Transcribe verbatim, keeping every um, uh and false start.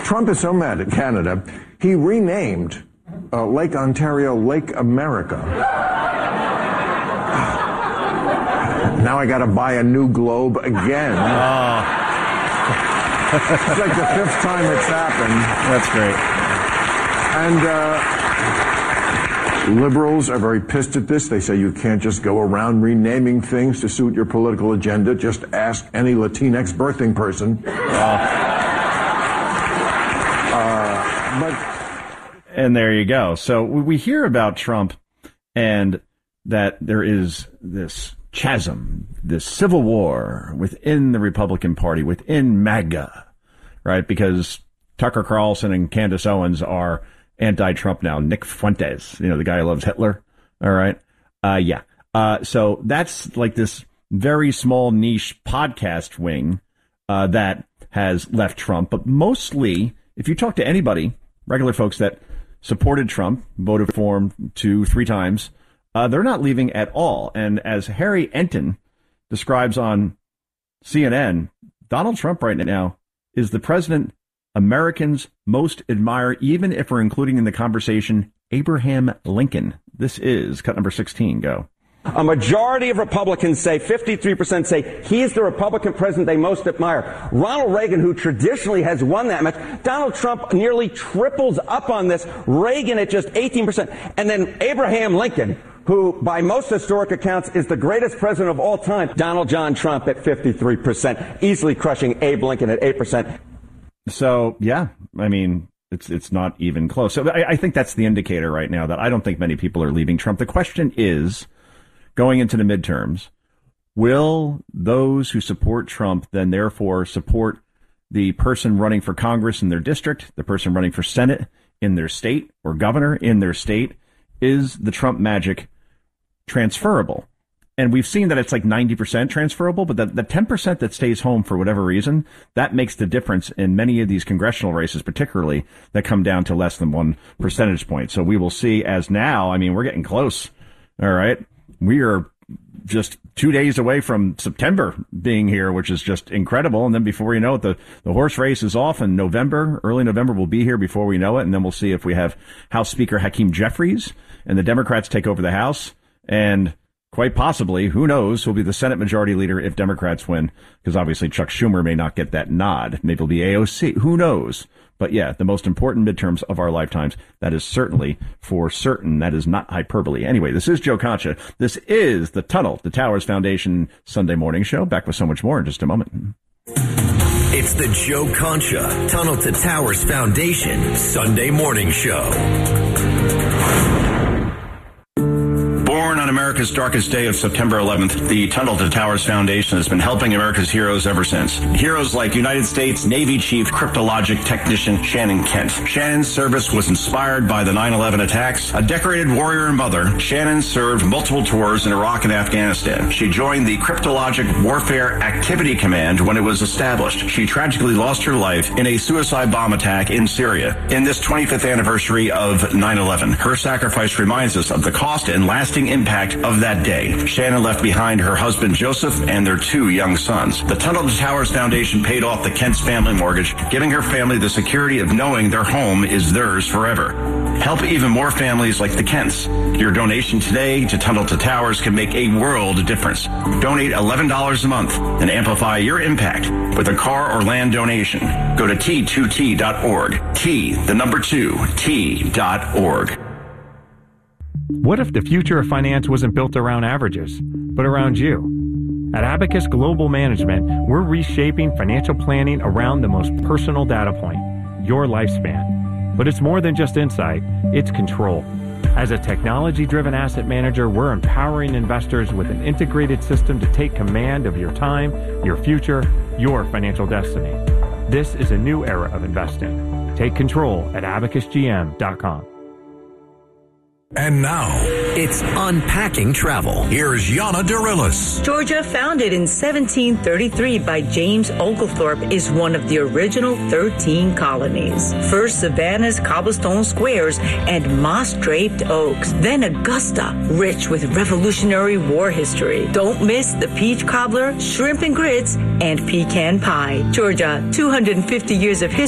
Trump is so mad at Canada, he renamed uh, Lake Ontario Lake America. Now I got to buy a new globe again. Oh. It's like the fifth time it's happened. That's great. And uh, liberals are very pissed at this. They say you can't just go around renaming things to suit your political agenda. Just ask any Latinx birthing person. Uh, uh, but and there you go. So we hear about Trump and that there is this chasm, this civil war within the Republican Party, within MAGA, right? Because Tucker Carlson and Candace Owens are anti-Trump now. Nick Fuentes, you know, the guy who loves Hitler. All right. Uh, yeah. Uh, so that's like this very small niche podcast wing uh, that has left Trump. But mostly, if you talk to anybody, regular folks that supported Trump, voted for him two, three times, Uh, they're not leaving at all. And as Harry Enton describes on C N N, Donald Trump right now is the president Americans most admire, even if we're including in the conversation Abraham Lincoln. This is cut number sixteen. Go. A majority of Republicans say, fifty-three percent say, he is the Republican president they most admire. Ronald Reagan, who traditionally has won that match. Donald Trump nearly triples up on this. Reagan at just eighteen percent. And then Abraham Lincoln, who by most historic accounts is the greatest president of all time. Donald John Trump at fifty-three percent, easily crushing Abe Lincoln at eight percent. So, yeah, I mean, it's it's not even close. So I, I think that's the indicator right now that I don't think many people are leaving Trump. The question is, going into the midterms, will those who support Trump then therefore support the person running for Congress in their district, the person running for Senate in their state, or governor in their state? Is the Trump magic transferable? And we've seen that it's like ninety percent transferable, but the, the ten percent that stays home for whatever reason, that makes the difference in many of these congressional races, particularly that come down to less than one percentage point. So we will see as now, I mean, we're getting close. All right. We are just two days away from September being here, which is just incredible. And then before you know it, the, the horse race is off in November. Early November will be here before we know it. And then we'll see if we have House Speaker Hakeem Jeffries and the Democrats take over the House. And quite possibly, who knows, who'll be the Senate Majority Leader if Democrats win, because obviously Chuck Schumer may not get that nod. Maybe it'll be A O C. Who knows? But yeah, the most important midterms of our lifetimes. That is certainly for certain. That is not hyperbole. Anyway, this is Joe Concha. This is the Tunnel to Towers Foundation Sunday morning show. Back with so much more in just a moment. It's the Joe Concha Tunnel to Towers Foundation Sunday morning show. Born on America's darkest day of September eleventh, the Tunnel to Towers Foundation has been helping America's heroes ever since. Heroes like United States Navy Chief Cryptologic Technician Shannon Kent. Shannon's service was inspired by the nine eleven attacks. A decorated warrior and mother, Shannon served multiple tours in Iraq and Afghanistan. She joined the Cryptologic Warfare Activity Command when it was established. She tragically lost her life in a suicide bomb attack in Syria. In this twenty-fifth anniversary of nine eleven, her sacrifice reminds us of the cost and lasting impact of that day. Shannon left behind her husband Joseph and their two young sons. The Tunnel to Towers Foundation paid off the Kent's family mortgage, giving her family the security of knowing their home is theirs forever. Help even more families like the Kents. Your donation today to Tunnel to Towers can make a world of difference. Donate eleven dollars a month and amplify your impact with a car or land donation. Go to T two T dot org. T, the number two, T dot org. What if the future of finance wasn't built around averages, but around you? At Abacus Global Management, we're reshaping financial planning around the most personal data point, your lifespan. But it's more than just insight, it's control. As a technology-driven asset manager, we're empowering investors with an integrated system to take command of your time, your future, your financial destiny. This is a new era of investing. Take control at abacus g m dot com. And now, it's Unpacking Travel. Here's Yana Darilis. Georgia, founded in seventeen thirty-three by James Oglethorpe, is one of the original thirteen colonies. First Savannah's cobblestone squares and moss-draped oaks. Then Augusta, rich with Revolutionary War history. Don't miss the peach cobbler, shrimp and grits, and pecan pie. Georgia, two hundred fifty years of history.